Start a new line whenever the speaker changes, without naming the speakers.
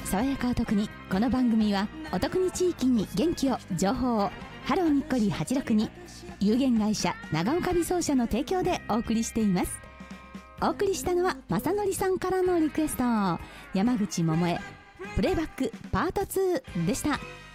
爽やかお得に。この番組はお得に地域に元気を、情報を。ハローにっこり862有限会社長岡美奏社の提供でお送りしています。お送りしたのは正則さんからのリクエスト、山口百恵プレイバックパート2でした。